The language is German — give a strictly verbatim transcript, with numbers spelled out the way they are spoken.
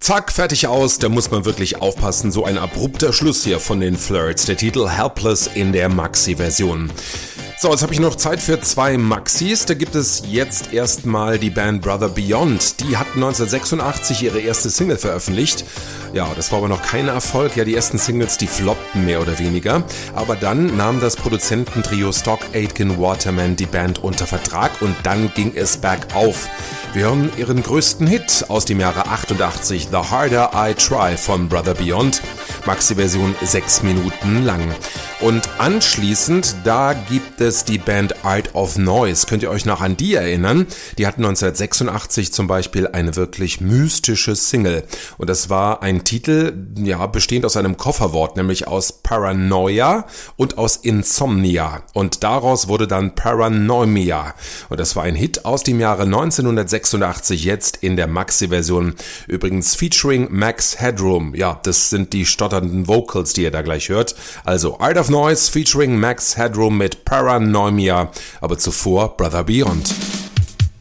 Zack, fertig aus, da muss man wirklich aufpassen, so ein abrupter Schluss hier von den Flirts, der Titel Helpless in der Maxi-Version. So, jetzt habe ich noch Zeit für zwei Maxis. Da gibt es jetzt erstmal die Band Brother Beyond. Die hatten neunzehnhundertsechsundachtzig ihre erste Single veröffentlicht. Ja, das war aber noch kein Erfolg. Ja, die ersten Singles, die floppten mehr oder weniger. Aber dann nahm das Produzententrio Stock Aitken Waterman die Band unter Vertrag und dann ging es bergauf. Wir hören ihren größten Hit aus dem Jahre achtundachtzig, The Harder I Try von Brother Beyond. Maxi-Version sechs Minuten lang. Und anschließend, da gibt es die Band Art of Noise. Könnt ihr euch noch an die erinnern? Die hatten neunzehnhundertsechsundachtzig zum Beispiel eine wirklich mystische Single. Und das war ein Titel, ja, bestehend aus einem Kofferwort, nämlich aus Paranoia und aus Insomnia. Und daraus wurde dann Paranoimia. Und das war ein Hit aus dem Jahre neunzehnhundertsechsundachtzig, jetzt in der Maxi-Version. Übrigens featuring Max Headroom. Ja, das sind die stotternden Vocals, die ihr da gleich hört. Also Art of Noise featuring Max Headroom mit Paranoimia, aber zuvor Brother Beyond.